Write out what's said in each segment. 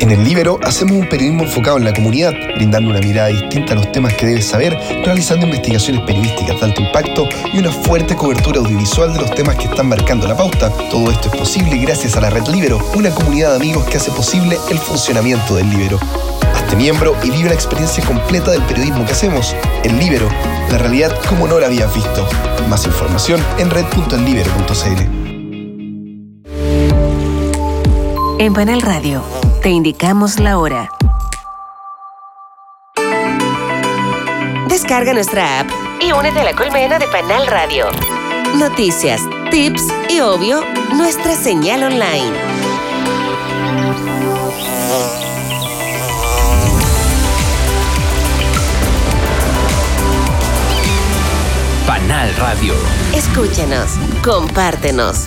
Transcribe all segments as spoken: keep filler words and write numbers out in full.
En El Líbero hacemos un periodismo enfocado en la comunidad, brindando una mirada distinta a los temas que debes saber, realizando investigaciones periodísticas de alto impacto y una fuerte cobertura audiovisual de los temas que están marcando la pauta. Todo esto es posible gracias a la Red Líbero, una comunidad de amigos que hace posible el funcionamiento del Líbero. Hazte miembro y vive la experiencia completa del periodismo que hacemos. El Líbero, la realidad como no la habías visto. Más información en red punto el líbero punto c l. En Panal Radio te indicamos la hora. Descarga nuestra app y únete a la colmena de Panal Radio. Noticias, tips y, obvio, nuestra señal online. Panal Radio. Escúchanos, compártenos.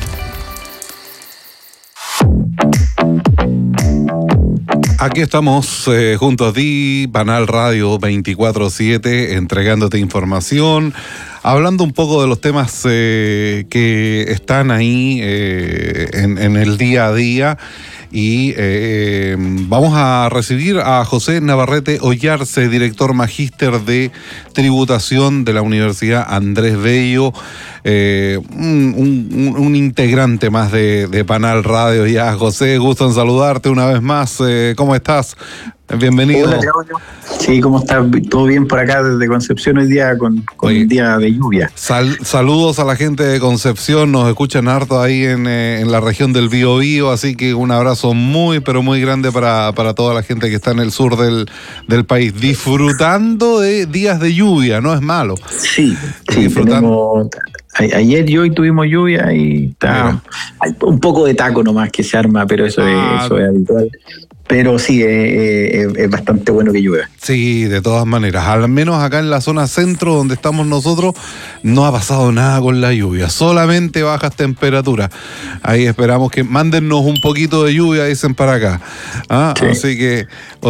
Aquí estamos eh, junto a ti, Panal Radio veinticuatro siete, entregándote información, hablando un poco de los temas eh, que están ahí eh, en, en el día a día. Y eh, vamos a recibir a José Navarrete Ollarse, director magíster de tributación de la Universidad Andrés Bello, eh, un, un, un integrante más de, de Panal Radio ya. José, gusto en saludarte una vez más. Eh, ¿Cómo estás? Bienvenido. Hola, Claudio. Sí, ¿cómo estás? ¿Todo bien por acá desde Concepción hoy día con, con un día de lluvia? Sal, saludos a la gente de Concepción, nos escuchan harto ahí en, eh, en la región del Biobío, así que un abrazo muy, pero muy grande para, para toda la gente que está en el sur del, del país, disfrutando de días de lluvia, no es malo. Sí, sí, tenemos, a, ayer y hoy tuvimos lluvia y está, hay un poco de taco nomás que se arma, pero eso, ah, es, eso es habitual. Pero sí, eh, eh, es bastante bueno que llueva. Sí, de todas maneras. Al menos acá en la zona centro donde estamos nosotros, no ha pasado nada con la lluvia. Solamente bajas temperaturas. Ahí esperamos que mándennos un poquito de lluvia, dicen para acá. ¿Ah? Sí. Así que,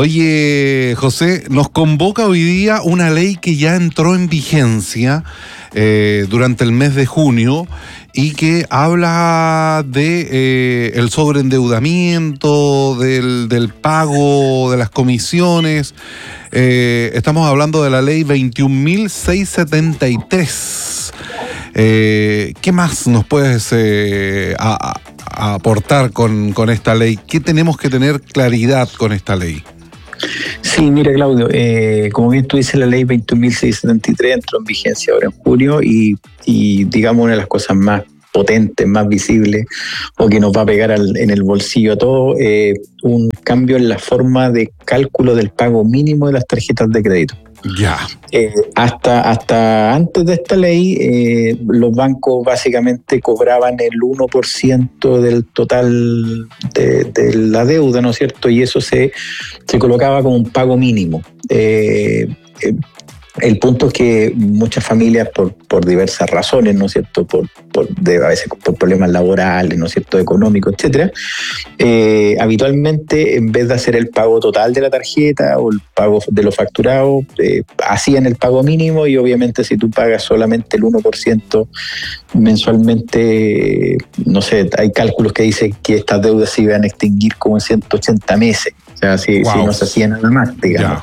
oye, José, nos convoca hoy día una ley que ya entró en vigencia eh, durante el mes de junio, y que habla de eh, el sobreendeudamiento, del, del pago de las comisiones. Eh, estamos hablando de la ley veintiún mil seiscientos setenta y tres. Eh, ¿Qué más nos puedes eh, a, a aportar con, con esta ley? ¿Qué tenemos que tener claridad con esta ley? Sí, mira, Claudio, eh, como bien tú dices, la ley veintiún mil seiscientos setenta y tres entró en vigencia ahora en junio y, y digamos una de las cosas más potentes, más visibles o que nos va a pegar al, en el bolsillo a todos, eh, un cambio en la forma de cálculo del pago mínimo de las tarjetas de crédito. Ya. Eh, hasta, hasta antes de esta ley, eh, los bancos básicamente cobraban el uno por ciento del total de, de la deuda, ¿no es cierto? Y eso se, se colocaba como un pago mínimo. Eh, eh, El punto es que muchas familias, por, por diversas razones, ¿no es cierto?, por, por, de, a veces por problemas laborales, ¿no es cierto?, económicos, etcétera, eh, habitualmente, en vez de hacer el pago total de la tarjeta o el pago de lo facturado, eh, hacían el pago mínimo y obviamente si tú pagas solamente el uno por ciento mensualmente, no sé, hay cálculos que dicen que estas deudas se iban a extinguir como en ciento ochenta meses. O sea, si, wow. si no se hacía nada más, digamos.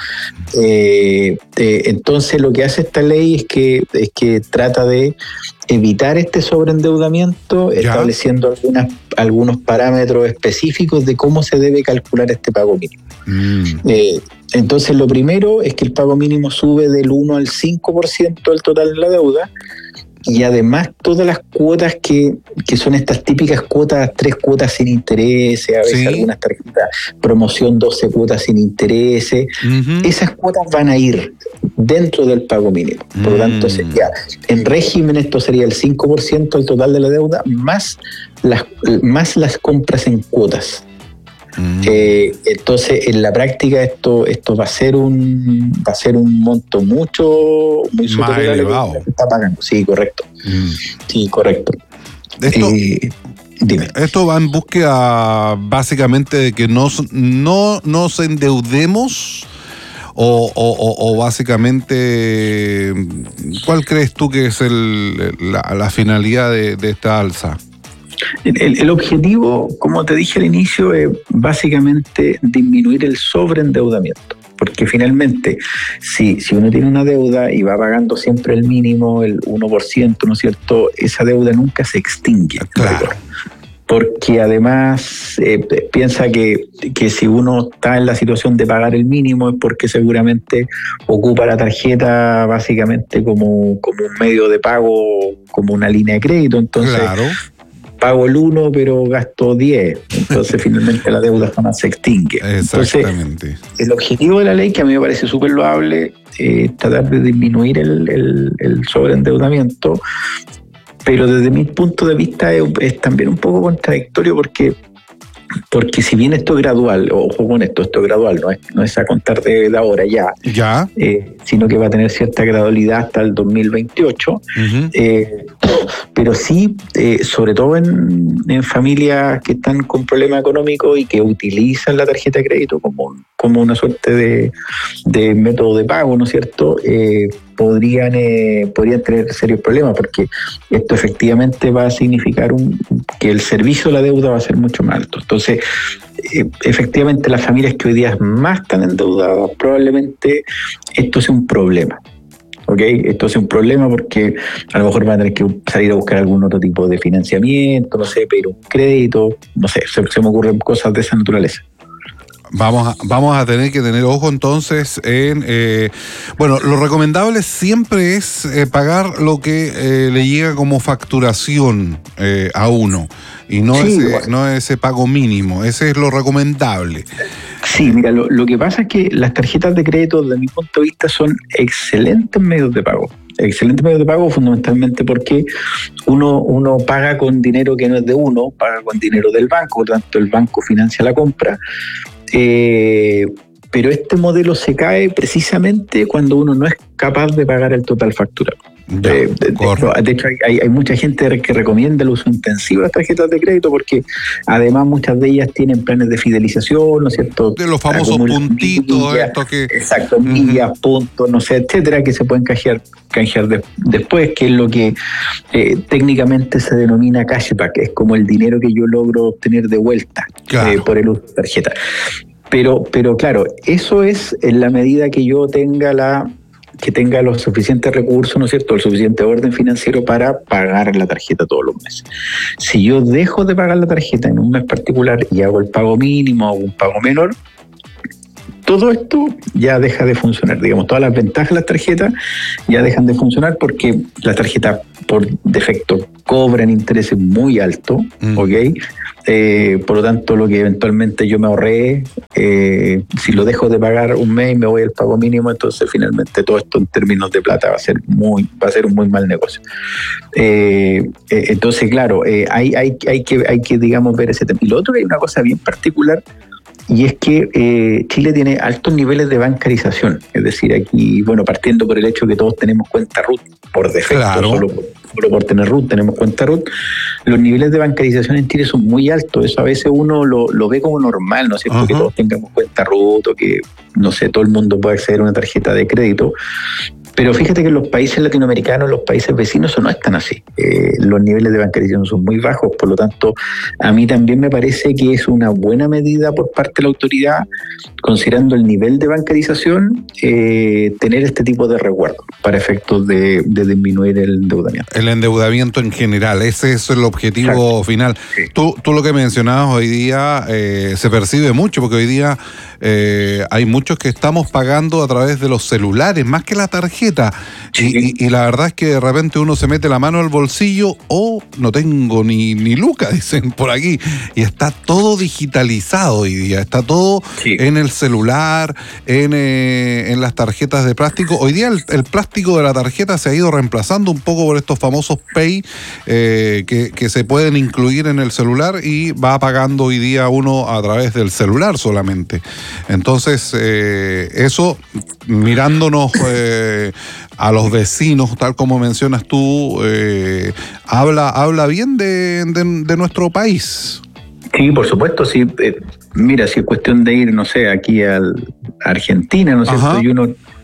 Eh, eh, entonces, lo que hace esta ley es que, es que trata de evitar este sobreendeudamiento, ya. estableciendo algunas, algunos parámetros específicos de cómo se debe calcular este pago mínimo. Mm. Eh, entonces, lo primero es que el pago mínimo sube del uno al cinco por ciento del total de la deuda. Y además todas las cuotas que, que son estas típicas cuotas, tres cuotas sin intereses, a veces sí. algunas tarjetas, promoción doce cuotas sin intereses, uh-huh. esas cuotas van a ir dentro del pago mínimo. Por lo mm. tanto, sería, en régimen esto sería el cinco por ciento del total de la deuda, más las, más las compras en cuotas. Mm. Eh, entonces en la práctica esto esto va a ser un va a ser un monto mucho muy superior a lo que está pagando. Sí, correcto. Mm. Sí, correcto. Esto, eh, dime. Esto va en búsqueda básicamente de que nos, no nos endeudemos o, o, o, o básicamente, ¿cuál crees tú que es el, la, la finalidad de, de esta alza? El, el objetivo, como te dije al inicio, es básicamente disminuir el sobreendeudamiento. Porque finalmente, si, si uno tiene una deuda y va pagando siempre el mínimo, el uno por ciento, ¿no es cierto?, esa deuda nunca se extingue. Claro. Porque además eh, piensa que, que si uno está en la situación de pagar el mínimo es porque seguramente ocupa la tarjeta básicamente como, como un medio de pago, como una línea de crédito. Entonces, claro. pago el uno, pero gasto diez. Entonces, finalmente la deuda jamás se extingue. Exactamente. Entonces, el objetivo de la ley, que a mí me parece súper loable, es tratar de disminuir el, el, el sobreendeudamiento. Pero desde mi punto de vista es, es también un poco contradictorio porque, porque si bien esto es gradual, ojo con esto, esto es gradual, no es, no es a contar de, de ahora ya, ya. Eh, sino que va a tener cierta gradualidad hasta el dos mil veintiocho, uh-huh. eh, pero sí, eh, sobre todo en, en familias que están con problemas económicos y que utilizan la tarjeta de crédito como, como una suerte de, de método de pago, ¿no es cierto?, eh, podrían eh, podrían tener serios problemas porque esto efectivamente va a significar un, que el servicio de la deuda va a ser mucho más alto. Entonces, eh, efectivamente las familias que hoy día más están endeudadas, probablemente esto sea un problema. ¿Ok? Esto es un problema porque a lo mejor van a tener que salir a buscar algún otro tipo de financiamiento, no sé, pedir un crédito, no sé, se, se me ocurren cosas de esa naturaleza. Vamos a, vamos a tener que tener ojo entonces en... Eh, bueno, lo recomendable siempre es eh, pagar lo que eh, le llega como facturación eh, a uno y no, sí, ese, bueno. no ese pago mínimo. Ese es lo recomendable. Sí, mira, lo, lo que pasa es que las tarjetas de crédito, desde mi punto de vista, son excelentes medios de pago. Excelentes medios de pago fundamentalmente porque uno, uno paga con dinero que no es de uno, paga con dinero del banco, por lo tanto el banco financia la compra. Eh, pero este modelo se cae precisamente cuando uno no es capaz de pagar el total facturado. Ya, de, de, de hecho, de hecho hay, hay mucha gente que recomienda el uso intensivo de las tarjetas de crédito porque además muchas de ellas tienen planes de fidelización, ¿no es cierto? De los famosos puntitos, millas, esto que... Exacto, millas, uh-huh. puntos, no sé, etcétera, que se pueden canjear, canjear de, después, que es lo que eh, técnicamente se denomina cashback, es como el dinero que yo logro obtener de vuelta, claro. eh, por el uso de tarjeta. Pero, pero claro, eso es en la medida que yo tenga la que tenga los suficientes recursos, ¿no es cierto?, el suficiente orden financiero para pagar la tarjeta todos los meses. Si yo dejo de pagar la tarjeta en un mes particular y hago el pago mínimo o un pago menor, todo esto ya deja de funcionar. Digamos, todas las ventajas de las tarjetas ya dejan de funcionar porque la tarjeta por defecto cobran intereses muy altos, mm. ¿ok? Eh, por lo tanto, lo que eventualmente yo me ahorré, eh, si lo dejo de pagar un mes y me voy al pago mínimo, entonces finalmente todo esto en términos de plata va a ser muy, va a ser un muy mal negocio. Eh, eh, entonces, claro, eh, hay, hay, hay, que, hay que, digamos, ver ese tema. Y lo otro, que hay una cosa bien particular, y es que eh, Chile tiene altos niveles de bancarización. Es decir, aquí, bueno, partiendo por el hecho que todos tenemos cuenta R U T por defecto, claro. solo, por, solo por tener R U T tenemos cuenta R U T, los niveles de bancarización en Chile son muy altos. Eso a veces uno lo, lo ve como normal, ¿no es cierto? Uh-huh. Que todos tengamos cuenta R U T o que, no sé, todo el mundo pueda acceder a una tarjeta de crédito. Pero fíjate que en los países latinoamericanos, los países vecinos, no están así. Eh, los niveles de bancarización son muy bajos, por lo tanto, a mí también me parece que es una buena medida por parte de la autoridad, considerando el nivel de bancarización, eh, tener este tipo de resguardo para efectos de, de disminuir el endeudamiento. El endeudamiento en general, ese es el objetivo Exacto. final. Sí. Tú, tú lo que mencionabas hoy día eh, se percibe mucho, porque hoy día eh, hay muchos que estamos pagando a través de los celulares, más que la tarjeta. Sí. Y, y, y la verdad es que de repente uno se mete la mano al bolsillo o oh, no tengo ni, ni lucas, dicen por aquí, y está todo digitalizado hoy día, está todo sí. en el celular, en, eh, en las tarjetas de plástico. Hoy día el, el plástico de la tarjeta se ha ido reemplazando un poco por estos famosos Pay eh, que, que se pueden incluir en el celular y va pagando hoy día uno a través del celular solamente. Entonces, eh, eso mirándonos eh, a los vecinos, tal como mencionas tú, eh, habla, habla bien de, de, de nuestro país. Sí, por supuesto, sí. Eh, mira, si es cuestión de ir, no sé, aquí al, a Argentina, ¿no es cierto? Y uno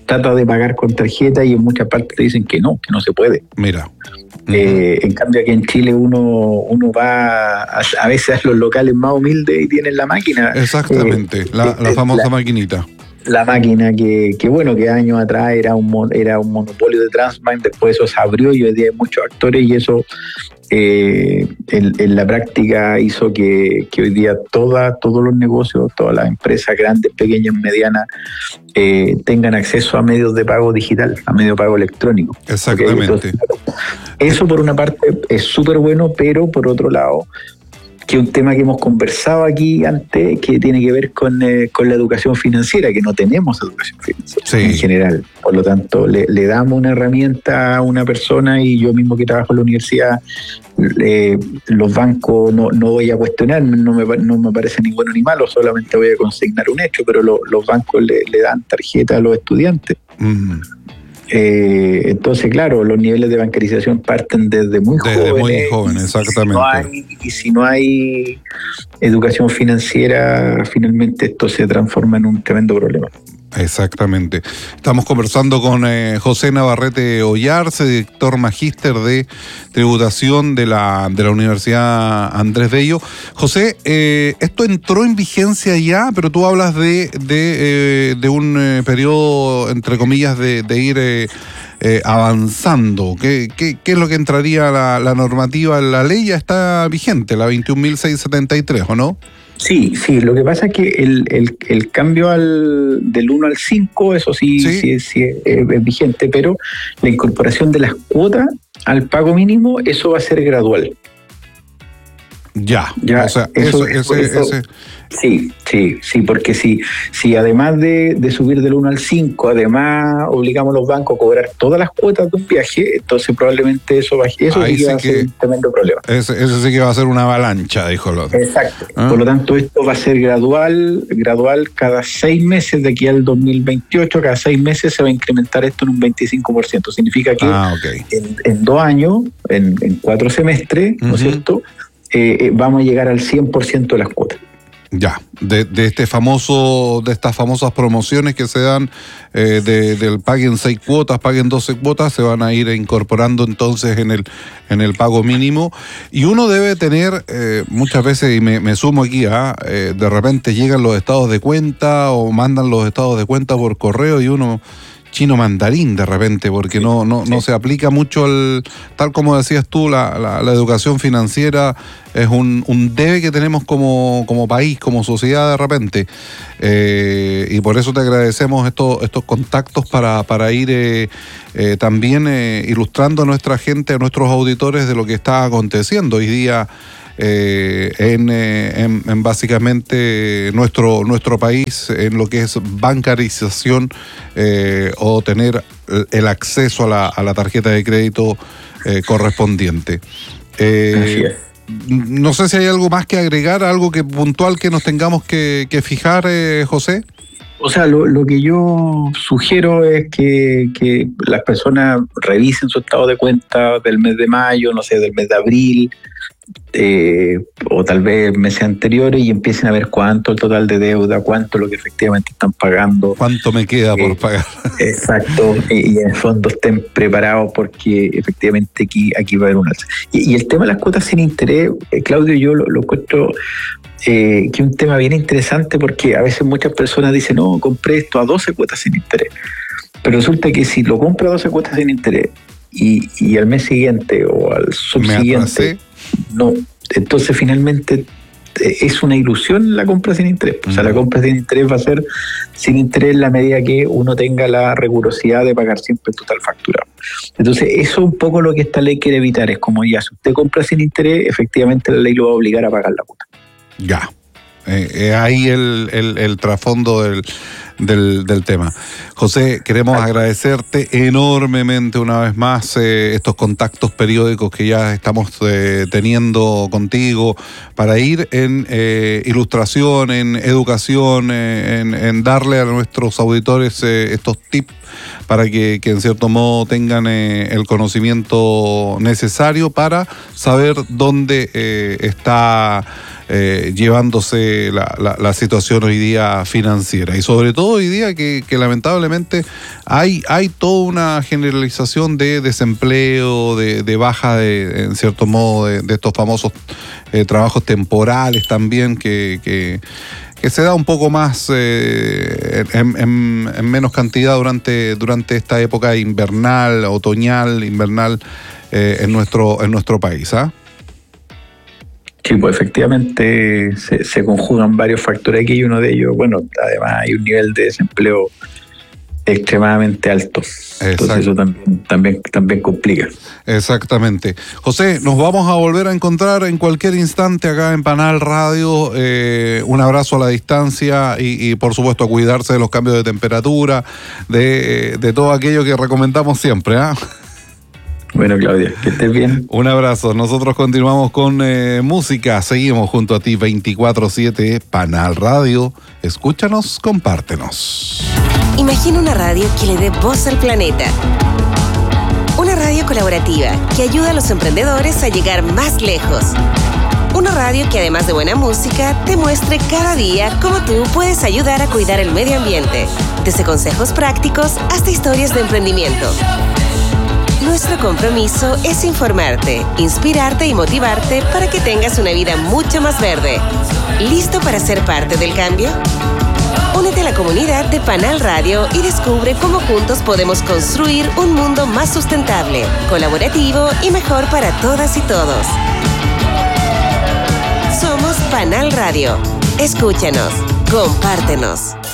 trata de pagar con tarjeta y en muchas partes te dicen que no, que no se puede. Mira. Eh, en cambio aquí en Chile uno uno va a, a veces a los locales más humildes y tienen la máquina. Exactamente, eh, la, la famosa la, maquinita. La máquina que, que bueno, que años atrás era un era un monopolio de Transbank, después eso se abrió y hoy día hay muchos actores y eso eh, en, en la práctica hizo que, que hoy día toda, todos los negocios, todas las empresas grandes, pequeñas, medianas, eh, tengan acceso a medios de pago digital, a medio de pago electrónico. Exactamente. Entonces, eso por una parte es súper bueno, pero por otro lado, que un tema que hemos conversado aquí antes, que tiene que ver con, eh, con la educación financiera, que no tenemos educación financiera sí. en general. Por lo tanto, le, le damos una herramienta a una persona y yo mismo que trabajo en la universidad, eh, los bancos no, no voy a cuestionar, no me, no me parece ni bueno ni malo, solamente voy a consignar un hecho, pero lo, los bancos le, le dan tarjeta a los estudiantes. Mm. Eh, entonces, claro, los niveles de bancarización parten desde muy desde jóvenes. muy jóvenes, exactamente. Y si, no hay, y si no hay educación financiera, finalmente esto se transforma en un tremendo problema. Exactamente. Estamos conversando con eh, José Navarrete Ollarse, director magíster de tributación de la, de la Universidad Andrés Bello. José, eh, esto entró en vigencia ya, pero tú hablas de, de, eh, de un eh, periodo, entre comillas, de, de ir eh, eh, avanzando. ¿Qué, qué, ¿Qué es lo que entraría la, la normativa? La ley ya está vigente, la veintiún mil seiscientos setenta y tres, ¿o no? Sí, sí, lo que pasa es que el, el, el cambio al, del uno al cinco, eso sí, sí, sí, sí es, es vigente, pero la incorporación de las cuotas al pago mínimo, eso va a ser gradual. Ya, ya o sea, eso, eso, ese, eso, ese... Sí, sí, sí, porque si, si además de, de subir del uno al cinco, además obligamos a los bancos a cobrar todas las cuotas de un viaje, entonces probablemente eso va, eso sí que va a ser un tremendo problema. Ese, ese sí que va a ser una avalancha, dijo el otro. Exacto. ¿Ah? Por lo tanto, esto va a ser gradual, gradual cada seis meses de aquí al dos mil veintiocho, cada seis meses se va a incrementar esto en un veinticinco por ciento. Significa que ah, okay. en, en dos años, en, en cuatro semestres, ¿no es uh-huh. cierto?, eh, eh, vamos a llegar al cien por ciento de las cuotas. Ya, de, de este famoso, de estas famosas promociones que se dan eh, de, del paguen seis cuotas, paguen doce cuotas, se van a ir incorporando entonces en el, en el pago mínimo. Y uno debe tener, eh, muchas veces, y me, me sumo aquí, a eh, de repente llegan los estados de cuenta o mandan los estados de cuenta por correo y uno chino mandarín de repente, porque no, no, no se aplica mucho el, tal como decías tú, la, la, la educación financiera es un, un debe que tenemos como, como país, como sociedad de repente. Eh, y por eso te agradecemos estos, estos contactos para, para ir eh, eh, también eh, ilustrando a nuestra gente, a nuestros auditores de lo que está aconteciendo hoy día. Eh, en, eh, en, en básicamente nuestro nuestro país en lo que es bancarización eh, o tener el acceso a la, a la tarjeta de crédito eh, correspondiente. Eh, no sé si hay algo más que agregar, algo que puntual que nos tengamos que, que fijar, eh, José. O sea, lo, lo que yo sugiero es que, que las personas revisen su estado de cuenta del mes de mayo, no sé, del mes de abril, eh, o tal vez meses anteriores y empiecen a ver cuánto el total de deuda, cuánto es lo que efectivamente están pagando. ¿Cuánto me queda por eh, pagar? Exacto, y, y en el fondo estén preparados porque efectivamente aquí, aquí va a haber un alza. Y, y el tema de las cuotas sin interés, eh, Claudio, yo lo, lo encuentro eh, que es un tema bien interesante porque a veces muchas personas dicen, no, compré esto a doce cuotas sin interés. Pero resulta que si lo compro a doce cuotas sin interés y, y al mes siguiente o al subsiguiente, no, entonces finalmente es una ilusión la compra sin interés. O sea, la compra sin interés va a ser sin interés en la medida que uno tenga la rigurosidad de pagar siempre el total facturado. Entonces, eso es un poco lo que esta ley quiere evitar. Es como ya, si usted compra sin interés, efectivamente la ley lo va a obligar a pagar la cuota. Ya. Eh, eh, ahí el, el, el trasfondo del, del, del tema. José, queremos agradecerte enormemente una vez más eh, estos contactos periódicos que ya estamos eh, teniendo contigo para ir en eh, ilustración, en educación, eh, en, en darle a nuestros auditores eh, estos tips para que, que en cierto modo tengan eh, el conocimiento necesario para saber dónde eh, está eh, llevándose la, la, la situación hoy día financiera. Y sobre todo hoy día que, que lamentablemente hay, hay toda una generalización de desempleo, de, de baja de, en cierto modo, de, de estos famosos eh, trabajos temporales también que... que que se da un poco más eh, en, en, en menos cantidad durante, durante esta época invernal, otoñal, invernal eh, en nuestro en nuestro país, ¿ah? Sí, pues efectivamente se, se conjugan varios factores aquí y uno de ellos, bueno, además hay un nivel de desempleo extremadamente alto. Exacto. Entonces eso también, también, también complica. Exactamente. José, nos vamos a volver a encontrar en cualquier instante acá en Panal Radio. Eh, un abrazo a la distancia y, y por supuesto a cuidarse de los cambios de temperatura, de, de todo aquello que recomendamos siempre, ¿ah? ¿eh? Bueno, Claudia, que estés bien. Un abrazo. Nosotros continuamos con eh, música. Seguimos junto a ti veinticuatro siete Panal Radio. Escúchanos, compártenos. Imagina una radio que le dé voz al planeta. Una radio colaborativa que ayuda a los emprendedores a llegar más lejos. Una radio que además de buena música, te muestre cada día cómo tú puedes ayudar a cuidar el medio ambiente. Desde consejos prácticos hasta historias de emprendimiento. Nuestro compromiso es informarte, inspirarte y motivarte para que tengas una vida mucho más verde. ¿Listo para ser parte del cambio? Únete a la comunidad de Panal Radio y descubre cómo juntos podemos construir un mundo más sustentable, colaborativo y mejor para todas y todos. Somos Panal Radio. Escúchanos, compártenos.